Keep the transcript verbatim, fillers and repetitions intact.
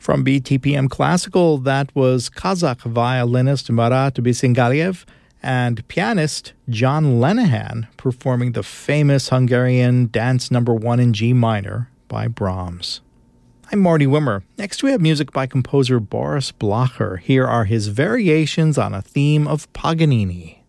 From B T P M Classical, that was Kazakh violinist Marat Bisingaliev and pianist John Lenihan performing the famous Hungarian Dance Number One in G minor by Brahms. I'm Marty Wimmer. Next we have music by composer Boris Blacher. Here are his variations on a theme of Paganini.